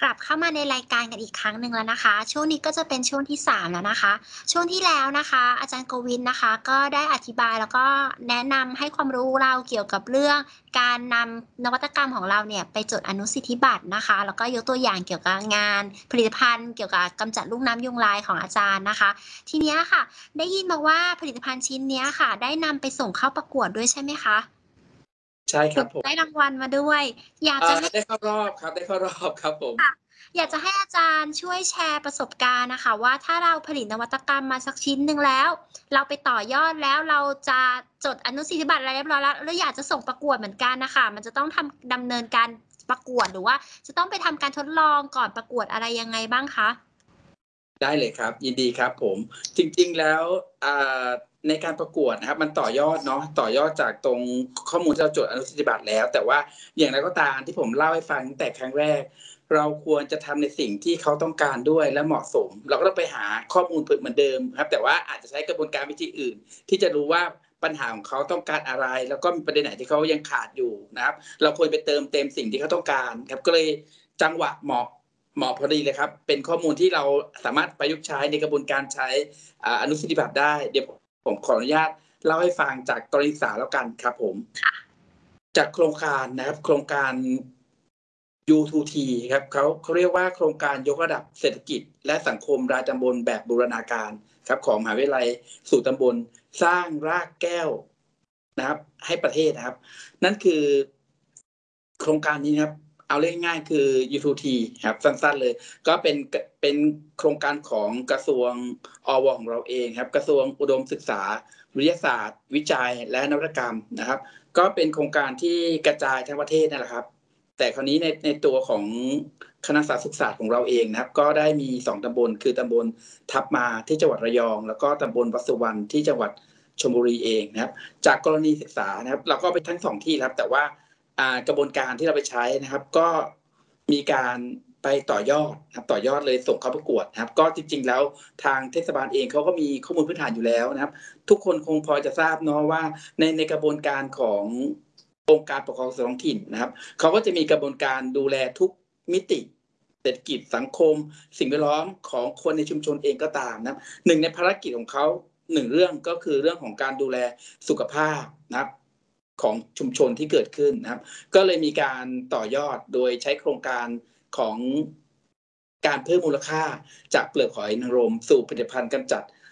กลับเข้ามาในรายการกันอีกครั้งหนึ่งแล้วนะคะช่วงนี้ก็จะเป็นช่วงที่3แล้วนะคะช่วงที่แล้วนะคะอาจารย์กวินนะคะก็ได้อธิบายแล้วก็แนะนำให้ความรู้เราเกี่ยวกับเรื่องการนำนวัตกรรมของเราเนี่ยไปจดอนุสิทธิบัตรนะคะแล้วก็ยกตัวอย่างเกี่ยวกับงานผลิตภัณฑ์เกี่ยวกับกำจัดลูกน้ำยุงลายของอาจารย์นะคะทีนี้ค่ะได้ยินมาว่าผลิตภัณฑ์ชิ้นนี้ค่ะได้นำไปส่งเข้าประกวดด้วยใช่ไหมคะใช่ครับผมได้รางวัลมาด้วยอยากจะให้ได้เข้ารอบครับได้เข้ารอบครับผมค่ะอยากจะให้อาจารย์ช่วยแชร์ประสบการณ์น่ะค่ะว่าถ้าเราผลิตนวัตกรรมมาสักชิ้นหนึ่งแล้วเราไปต่อยอดแล้วเราจะจดอนุสิทธิบัตรอะไรเรียบร้อยแล้วอยากจะส่งประกวดเหมือนกันน่ะค่ะมันจะต้องดำเนินการประกวดหรือว่าจะต้องไปทำการทดลองก่อนประกวดอะไรยังไงบ้างคะได้เลยครับยินดีครับผมจริงๆแล้วอ่าในการประกวดนะครับมันต่อยอดเนาะต่อยอดจากตรงข้อมูลที่เราจดอนุสิทธิบัตรแล้วแต่ว่าอย่างไรก็ตามที่ผมเล่าให้ฟังตั้งแต่ครั้งแรกเราควรจะทำในสิ่งที่เขาต้องการด้วยและเหมาะสมเราก็ต้องไปหาข้อมูลเหมือนเดิมครับแต่ว่าอาจจะใช้กระบวนการวิธีอื่นที่จะรู้ว่าปัญหาของเขาต้องการอะไรแล้วก็มีประเด็นไหนที่เขายังขาดอยู่นะครับเราควรไปเติมเต็มสิ่งที่เขาต้องการครับก็เลยจังหวะเหมาะพอดีเลยครับเป็นข้อมูลที่เราสามารถประยุกต์ใช้ในกระบวนการใช้อนุสิทธิบัตรได้เดี๋ยวผมขออนุญาตเล่าให้ฟังจากกรณีศึกษาแล้วกันครับผมจากโครงการนะครับโครงการ U2T ครับเขาเรียกว่าโครงการยกระดับเศรษฐกิจและสังคมรายตำบลแบบบูรณาการครับของมหาวิทยาลัยสู่ตำบลสร้างรากแก้วนะครับให้ประเทศนะครับนั่นคือโครงการนี้นะครับเอาเรียกง่ายๆคือ U2T ครับสั้นๆเลยก็เป็นโครงการของกระทรวงอวของเราเองครับกระทรวงอุดมศึกษาวิทยาศาสตร์วิจัยและนวัตกรรมนะครับก็เป็นโครงการที่กระจายทั้งประเทศนั่นแหละครับแต่คราวนี้ในตัวของคณะสาธารณสุขศาสตร์ของเราเองนะครับก็ได้มี2ตำบลคือตำบลทับมาที่จังหวัดระยองแล้วก็ตำบลวัดสุวรรณที่จังหวัดชลบุรีเองนะครับจากกรณีศึกษานะครับเราก็ไปทั้ง2ที่ครับแต่ว่ากระบวนการที่เราไปใช้นะครับก็มีการไปต่อยอดครับต่อยอดเลยส่งเข้าประกวดนะครับก็จริงๆแล้วทางเทศบาลเองเขาก็มีข้อมูลพื้นฐานอยู่แล้วนะครับทุกคนคงพอจะทราบเนาะว่าในกระบวนการขององค์การปกครองส่วนท้องถิ่นนะครับเขาก็จะมีกระบวนการดูแลทุกมิติเศรษฐกิจสังคมสิ่งแวดล้อมของคนในชุมชนเองก็ตามนะครับหนึ่งในภารกิจของเขา1เรื่องก็คือเรื่องของการดูแลสุขภาพนะครับของชุมชนที่เกิดขึ้นนะครับก็เลยมีการต่อยอดโดยใช้โครงการของการเพิ่มมูลค่าจากเปลือกหอยนางรมสู่ผลิตภัณฑ์กำจัด